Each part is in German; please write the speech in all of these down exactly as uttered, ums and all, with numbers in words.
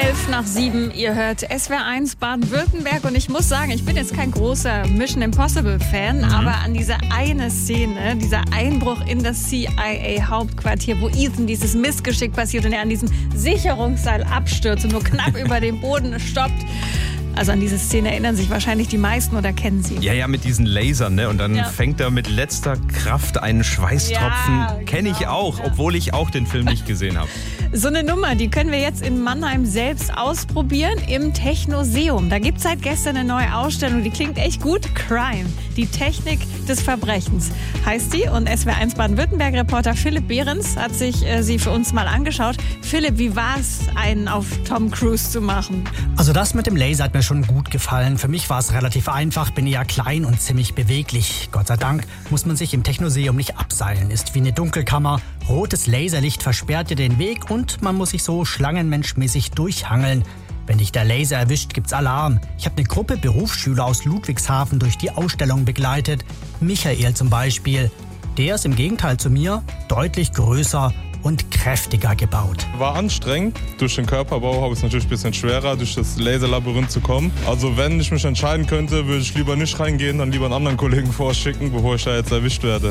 elf nach sieben, ihr hört S W R eins Baden-Württemberg und ich muss sagen, ich bin jetzt kein großer Mission Impossible-Fan, mhm. aber an dieser eine Szene, dieser Einbruch in das C I A-Hauptquartier, wo Ethan dieses Missgeschick passiert und er an diesem Sicherungsseil abstürzt und nur knapp über dem Boden stoppt. Also an diese Szene erinnern sich wahrscheinlich die meisten oder kennen sie. Ja, ja, mit diesen Lasern, ne? Und dann ja. fängt er mit letzter Kraft einen Schweißtropfen. Ja, Kenne ich genau, auch, ja. obwohl ich auch den Film nicht gesehen habe. So eine Nummer, die können wir jetzt in Mannheim selbst ausprobieren im Technoseum. Da gibt es seit gestern eine neue Ausstellung, die klingt echt gut. Crime, die Technik des Verbrechens heißt die. Und S W R eins Baden-Württemberg-Reporter Philipp Behrens hat sich äh, sie für uns mal angeschaut. Philipp, wie war es, einen auf Tom Cruise zu machen? Also das mit dem Laser hat mir schon gut gefallen. Für mich war es relativ einfach, bin eher klein und ziemlich beweglich. Gott sei Dank muss man sich im Technoseum nicht abseilen. Ist wie eine Dunkelkammer. Rotes Laserlicht versperrt dir den Weg und man muss sich so schlangenmenschmäßig durchhangeln. Wenn dich der Laser erwischt, gibt's Alarm. Ich habe eine Gruppe Berufsschüler aus Ludwigshafen durch die Ausstellung begleitet. Michael zum Beispiel. Der ist im Gegenteil zu mir deutlich größer und kräftiger gebaut. War anstrengend. Durch den Körperbau habe ich es natürlich ein bisschen schwerer, durch das Laserlabyrinth zu kommen. Also wenn ich mich entscheiden könnte, würde ich lieber nicht reingehen, dann lieber einen anderen Kollegen vorschicken, bevor ich da jetzt erwischt werde.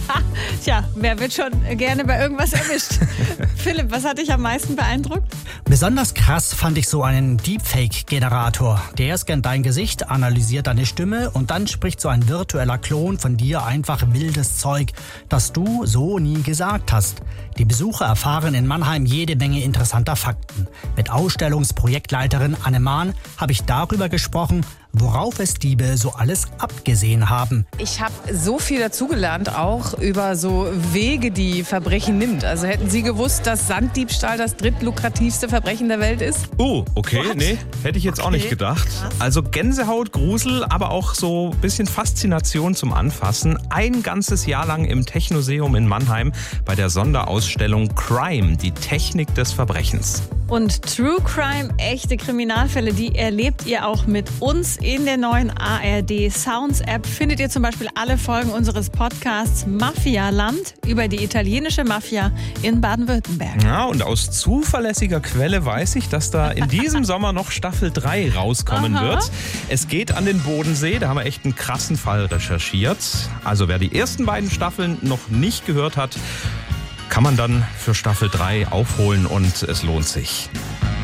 Tja, wer wird schon gerne bei irgendwas erwischt? Philipp, was hat dich am meisten beeindruckt? Besonders krass fand ich so einen Deepfake-Generator. Der scannt dein Gesicht, analysiert deine Stimme und dann spricht so ein virtueller Klon von dir einfach wildes Zeug, das du so nie gesagt hast. Die Besucher erfahren in Mannheim jede Menge interessanter Fakten. Mit Ausstellungsprojektleiterin Anne Mahn habe ich darüber gesprochen, worauf es Diebe so alles abgesehen haben. Ich habe so viel dazugelernt, auch über so Wege, die Verbrechen nimmt. Also hätten Sie gewusst, dass Sanddiebstahl das drittlukrativste Verbrechen der Welt ist? Oh, okay, What? nee, hätte ich jetzt Okay. auch nicht gedacht. Also Gänsehaut, Grusel, aber auch so ein bisschen Faszination zum Anfassen. Ein ganzes Jahr lang im Technoseum in Mannheim bei der Sonderausstellung Crime, die Technik des Verbrechens. Und True Crime, echte Kriminalfälle, die erlebt ihr auch mit uns in der neuen A R D Sounds App. Findet ihr zum Beispiel alle Folgen unseres Podcasts Mafialand über die italienische Mafia in Baden-Württemberg. Ja, und aus zuverlässiger Quelle weiß ich, dass da in diesem Sommer noch Staffel drei rauskommen Aha. wird. Es geht an den Bodensee, da haben wir echt einen krassen Fall recherchiert. Also wer die ersten beiden Staffeln noch nicht gehört hat, kann man dann für Staffel drei aufholen und es lohnt sich.